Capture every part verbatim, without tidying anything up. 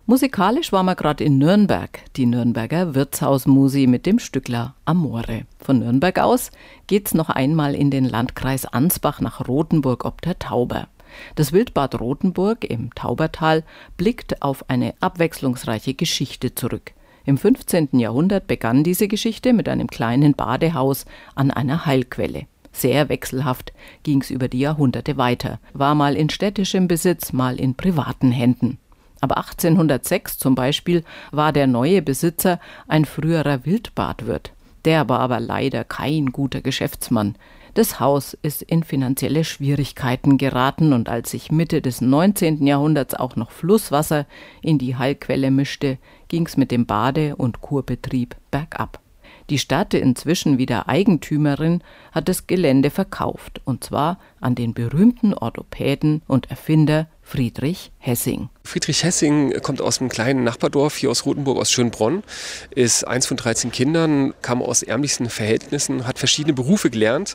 Musikalisch waren wir gerade in Nürnberg, die Nürnberger Wirtshausmusi mit dem Stückler Amore. Von Nürnberg aus geht's noch einmal in den Landkreis Ansbach nach Rothenburg ob der Tauber. Das Wildbad Rothenburg im Taubertal blickt auf eine abwechslungsreiche Geschichte zurück. Im fünfzehnten Jahrhundert begann diese Geschichte mit einem kleinen Badehaus an einer Heilquelle. Sehr wechselhaft ging's über die Jahrhunderte weiter, war mal in städtischem Besitz, mal in privaten Händen. Aber achtzehnhundertsechs zum Beispiel war der neue Besitzer ein früherer Wildbadwirt. Der war aber leider kein guter Geschäftsmann. Das Haus ist in finanzielle Schwierigkeiten geraten und als sich Mitte des neunzehnten Jahrhunderts auch noch Flusswasser in die Heilquelle mischte, ging's mit dem Bade- und Kurbetrieb bergab. Die Stadt, inzwischen wieder Eigentümerin, hat das Gelände verkauft, und zwar an den berühmten Orthopäden und Erfinder Friedrich Hessing. Friedrich Hessing kommt aus einem kleinen Nachbardorf hier aus Rothenburg, aus Schönbronn, ist eins von dreizehn Kindern, kam aus ärmlichsten Verhältnissen, hat verschiedene Berufe gelernt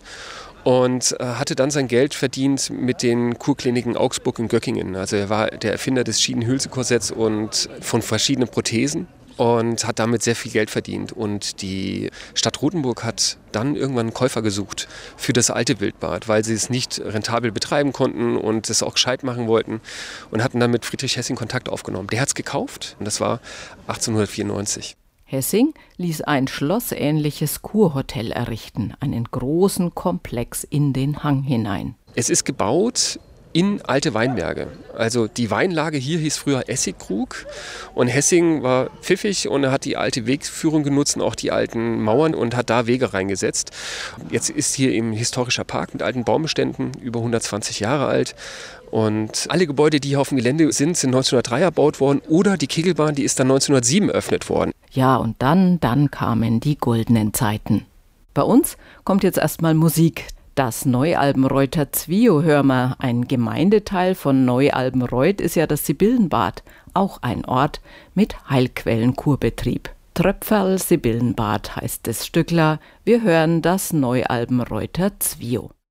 und äh, hatte dann sein Geld verdient mit den Kurkliniken Augsburg und Göttingen. Also er war der Erfinder des Schienenhülsekorsetts und von verschiedenen Prothesen. Und hat damit sehr viel Geld verdient. Und die Stadt Rothenburg hat dann irgendwann einen Käufer gesucht für das alte Wildbad, weil sie es nicht rentabel betreiben konnten und es auch gescheit machen wollten. Und hatten dann mit Friedrich Hessing Kontakt aufgenommen. Der hat es gekauft und das war achtzehnhundertvierundneunzig. Hessing ließ ein schlossähnliches Kurhotel errichten, einen großen Komplex in den Hang hinein. Es ist gebaut in alte Weinberge. Also die Weinlage hier hieß früher Essigkrug und Hessing war pfiffig und er hat die alte Wegführung genutzt und auch die alten Mauern und hat da Wege reingesetzt. Jetzt ist hier eben ein historischer Park mit alten Baumbeständen, über hundertzwanzig Jahre alt. Und alle Gebäude, die hier auf dem Gelände sind, sind neunzehnhundertdrei erbaut worden oder die Kegelbahn, die ist dann neunzehnhundertsieben eröffnet worden. Ja, und dann, dann kamen die goldenen Zeiten. Bei uns kommt jetzt erstmal Musik. Das Neu-Albenreuther Zwio hören wir. Ein Gemeindeteil von Neu-Albenreuth ist ja das Sibyllenbad, auch ein Ort mit Heilquellenkurbetrieb. Tröpferl Sibyllenbad heißt das Stückler. Wir hören das Neu-Albenreuther Zwio.